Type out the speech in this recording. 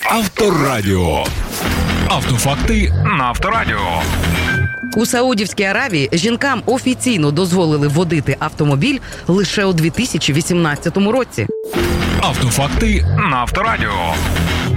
Авторадіо. Автофакти на Авторадіо. У Саудівській Аравії жінкам офіційно дозволили водити автомобіль лише у 2018 році. Автофакти на Авторадіо.